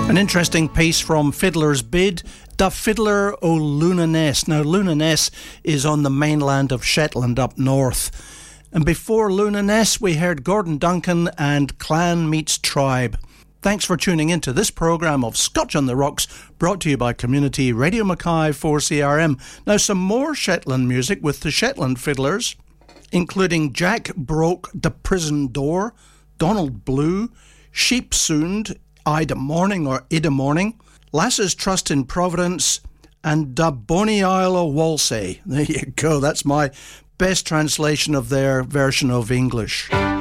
An interesting piece from Fiddler's Bid, Da Fiddler o Lunaness. Now, Lunaness is on the mainland of Shetland up north. And before Lunaness, we heard Gordon Duncan and Clan Meets Tribe. Thanks for tuning in to this programme of Scotch on the Rocks, brought to you by Community Radio Mackay 4CRM. Now, some more Shetland music with the Shetland Fiddlers, including Jack Broke the Prison Door, Donald Blue, Sheep Soond, Ida Morning or Ida Morning, Lass's Trust in Providence, and Da Bonny Isle o' Walsay. There you go, that's my best translation of their version of English.